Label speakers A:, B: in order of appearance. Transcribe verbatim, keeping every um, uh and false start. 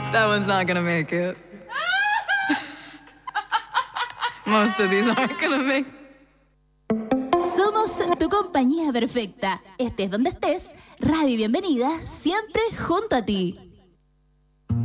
A: That one's not gonna make it. Most of these aren't gonna make it.
B: Somos tu compañía perfecta. Estés donde estés, Radio Bienvenida, siempre junto a ti.